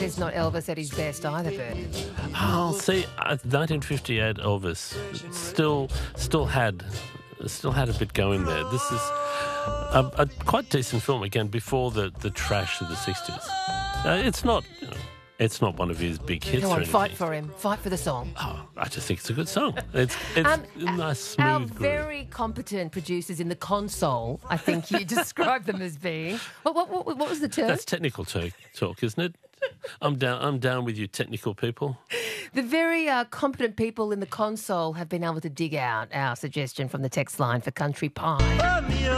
is not Elvis at his best either, Bert. Oh, see, 1958 Elvis still had a bit going there. This is a quite decent film again before the trash of the 60s. It's not one of his big hits. Come or on, anything. fight for him. Fight for the song. Oh, I just think it's a good song. It's a nice, smooth Our groove. very competent producers in the console, I think you described them as being. What was the term? That's technical talk, isn't it? I'm down with you technical people. The very competent people in the console have been able to dig out our suggestion from the text line for Country Pie.